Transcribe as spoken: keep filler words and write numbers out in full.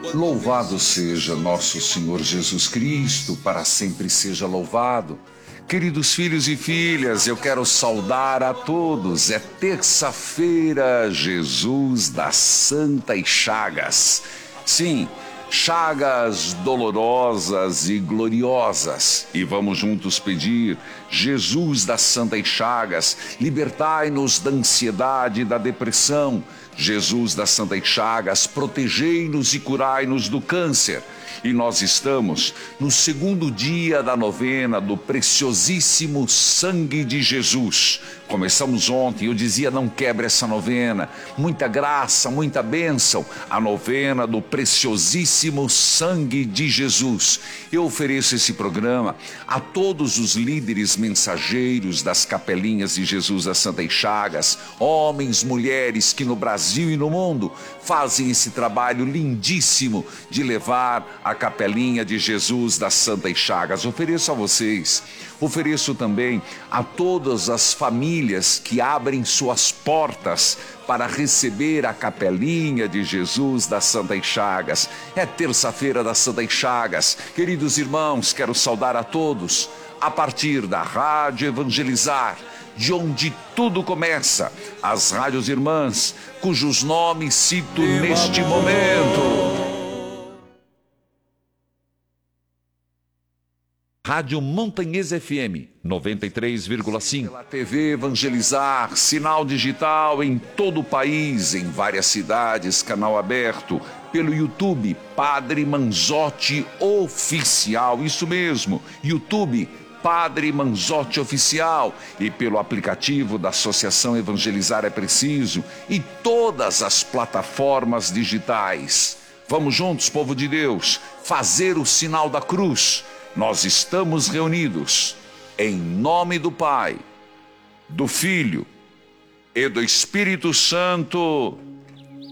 Louvado seja nosso Senhor Jesus Cristo, para sempre seja louvado. Queridos filhos e filhas, eu quero saudar a todos. É terça-feira, Jesus das Santas Chagas. Sim, chagas dolorosas e gloriosas. E vamos juntos pedir: Jesus das Santas Chagas, libertai-nos da ansiedade e da depressão. Jesus das Santas Chagas, protegei-nos e curai-nos do câncer. E nós estamos no segundo dia da novena do preciosíssimo sangue de Jesus. Começamos ontem, eu dizia, não quebre essa novena. Muita graça, muita bênção. A novena do preciosíssimo sangue de Jesus. Eu ofereço esse programa a todos os líderes mensageiros das capelinhas de Jesus das Santas Chagas, homens, mulheres que no Brasil e no mundo fazem esse trabalho lindíssimo de levar a capelinha de Jesus das Santas Chagas. Ofereço a vocês, ofereço também a todas as famílias que abrem suas portas para receber a capelinha de Jesus das Santas Chagas. É terça-feira das Santas Chagas. Queridos irmãos, quero saudar a todos a partir da Rádio Evangelizar, de onde tudo começa, as rádios irmãs, cujos nomes cito neste momento. Rádio Montanhês F M, noventa e três vírgula cinco. Pela T V Evangelizar, sinal digital em todo o país, em várias cidades, canal aberto. Pelo YouTube, Padre Manzotti Oficial, isso mesmo, YouTube, Padre Manzotti Oficial, e pelo aplicativo da Associação Evangelizar é Preciso e todas as plataformas digitais. Vamos juntos, povo de Deus, fazer o sinal da cruz. Nós estamos reunidos em nome do Pai, do Filho e do Espírito Santo.